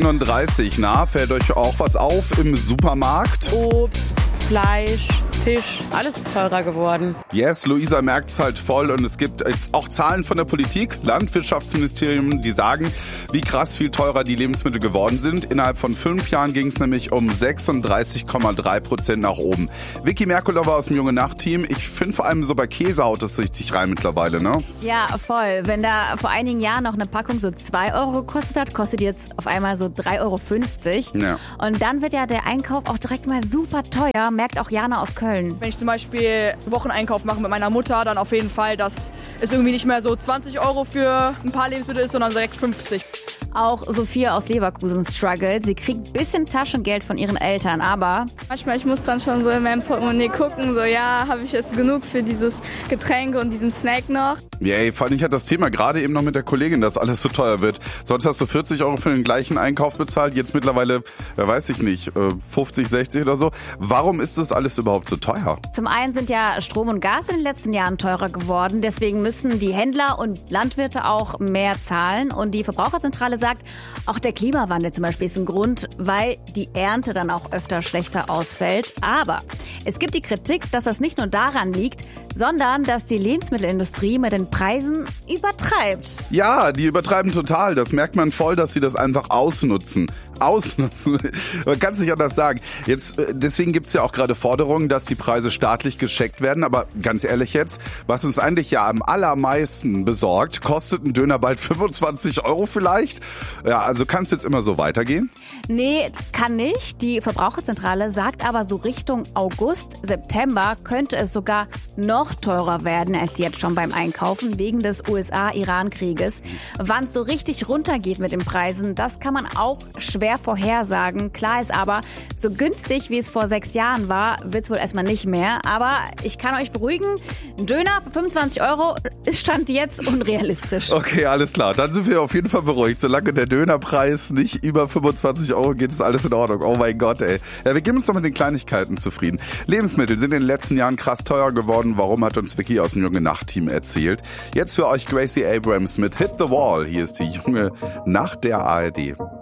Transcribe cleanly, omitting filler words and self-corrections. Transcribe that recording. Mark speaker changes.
Speaker 1: 6:37. Na, fällt euch auch was auf im Supermarkt?
Speaker 2: Obst, Fleisch, Fisch, alles ist teurer geworden.
Speaker 1: Yes, Luisa merkt's halt voll und es gibt jetzt auch Zahlen von der Politik, Landwirtschaftsministerium, die sagen, wie krass viel teurer die Lebensmittel geworden sind. Innerhalb von 5 Jahren ging es nämlich um 36,3% nach oben. Vicky Merkulova aus dem Junge-Nacht-Team. Ich finde vor allem so bei Käse haut es richtig rein mittlerweile, ne?
Speaker 3: Ja, voll. Wenn da vor einigen Jahren noch eine Packung so 2 Euro gekostet hat, kostet jetzt auf einmal so 3,50 Euro.
Speaker 1: Ja.
Speaker 3: Und dann wird ja der Einkauf auch direkt mal super teuer, merkt auch Jana aus Köln.
Speaker 2: Wenn ich zum Beispiel Wocheneinkauf mache mit meiner Mutter, dann auf jeden Fall, dass es irgendwie nicht mehr so 20 Euro für ein paar Lebensmittel ist, sondern direkt 50.
Speaker 3: Auch Sophia aus Leverkusen struggelt. Sie kriegt ein bisschen Taschengeld von ihren Eltern, aber
Speaker 4: manchmal, ich muss dann schon so in meinem Portemonnaie gucken, so ja, habe ich jetzt genug für dieses Getränk und diesen Snack noch?
Speaker 1: Yay, vor allem, ich hatte das Thema gerade eben noch mit der Kollegin, dass alles so teuer wird. Sonst hast du 40 Euro für den gleichen Einkauf bezahlt, jetzt mittlerweile, weiß ich nicht, 50, 60 oder so. Warum ist das alles überhaupt so teuer?
Speaker 3: Zum einen sind ja Strom und Gas in den letzten Jahren teurer geworden. Deswegen müssen die Händler und Landwirte auch mehr zahlen. Und die Verbraucherzentrale sagt, auch der Klimawandel zum Beispiel ist ein Grund, weil die Ernte dann auch öfter schlechter ausfällt. Aber es gibt die Kritik, dass das nicht nur daran liegt, sondern dass die Lebensmittelindustrie mit den Preisen übertreibt.
Speaker 1: Ja, die übertreiben total. Das merkt man voll, dass sie das einfach ausnutzen. Man kann es nicht anders sagen. Jetzt, deswegen gibt es ja auch gerade Forderungen, dass die Preise staatlich gecheckt werden. Aber ganz ehrlich jetzt, was uns eigentlich ja am allermeisten besorgt, kostet ein Döner bald 25 Euro vielleicht? Ja, also kann es jetzt immer so weitergehen?
Speaker 3: Nee, kann nicht. Die Verbraucherzentrale sagt aber, so Richtung August, September könnte es sogar noch teurer werden als jetzt schon beim Einkaufen wegen des USA-Iran-Krieges. Wann es so richtig runtergeht mit den Preisen, das kann man auch schwer vorhersagen. Klar ist aber, so günstig wie es vor 6 Jahren war, wird es wohl erstmal nicht mehr. Aber ich kann euch beruhigen, ein Döner für 25 Euro ist Stand jetzt unrealistisch.
Speaker 1: Okay, alles klar. Dann sind wir auf jeden Fall beruhigt. Solange der Dönerpreis nicht über 25 Euro geht, ist alles in Ordnung. Oh mein Gott, ey. Ja, wir geben uns doch mit den Kleinigkeiten zufrieden. Lebensmittel sind in den letzten Jahren krass teuer geworden. Warum, hat uns Vicky aus dem Junge-Nacht-Team erzählt. Jetzt für euch Gracie Abrams mit Hit the Wall. Hier ist die Junge Nacht der ARD.